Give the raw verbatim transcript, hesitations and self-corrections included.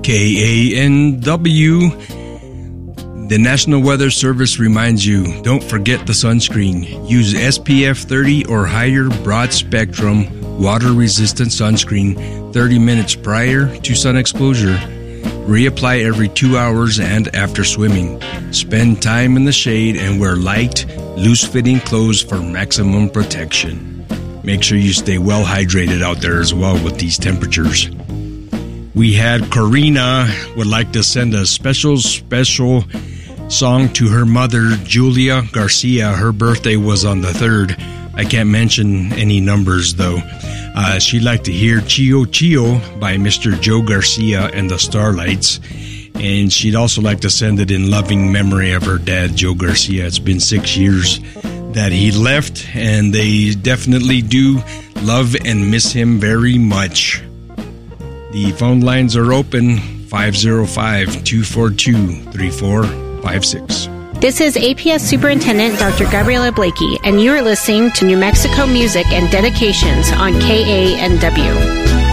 K A N W. The National Weather Service reminds you, don't forget the sunscreen. Use S P F thirty or higher broad spectrum water-resistant sunscreen thirty minutes prior to sun exposure. Reapply every two hours and after swimming. Spend time in the shade and wear light, loose-fitting clothes for maximum protection. Make sure you stay well hydrated out there as well with these temperatures. We had Corina would like to send a special, special song to her mother, Julia Garcia. Her birthday was on the third. I can't mention any numbers, though. Uh, she'd like to hear Chio Chio by Mister Joe Garcia and the Starlights. And she'd also like to send it in loving memory of her dad, Joe Garcia. It's been six years that he left, and they definitely do love and miss him very much. The phone lines are open, five oh five, two four two, three four five six. This is A P S Superintendent Doctor Gabriela Blakey, and you are listening to New Mexico Music and Dedications on K A N W.